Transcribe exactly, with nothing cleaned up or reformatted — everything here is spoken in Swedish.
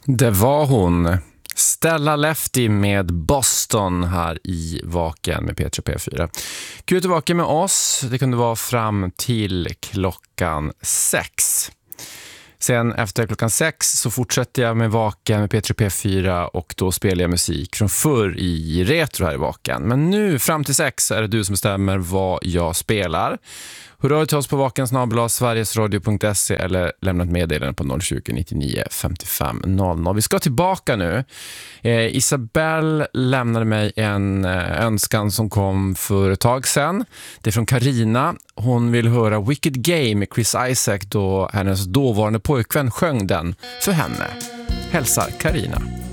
Det var hon. Stella Lefty med Boston här i Vaken med P tre P fyra. Kul att du vaken med oss. Det kunde vara fram till klockan sex. Sen efter klockan sex så fortsätter jag med Vaken med P tre P fyra och då spelar jag musik från förr i retro här i Vaken. Men nu fram till sex är det du som bestämmer vad jag spelar. Hör av till oss på vaken snabel-a sverigesradio punkt se eller lämna ett meddelande på noll tjugo nittionio femtiofem noll noll. Vi ska tillbaka nu. Eh, Isabelle lämnade mig en eh, önskan som kom för ett tag sedan. Det är från Carina. Hon vill höra Wicked Game med Chris Isaak då hennes dåvarande pojkvän sjöng den för henne. Hälsar Carina.